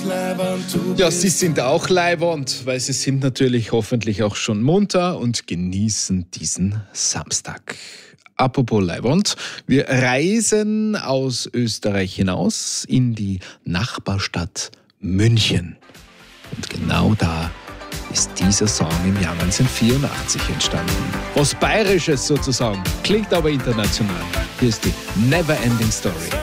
Ja, sie sind auch leiwand, weil sie sind natürlich hoffentlich auch schon munter und genießen diesen Samstag. Apropos leiwand, wir reisen aus Österreich hinaus in die Nachbarstadt München. Und genau da ist dieser Song im Jahr 1984 entstanden. Was Bayerisches sozusagen, klingt aber international. Hier ist die Never Ending Story.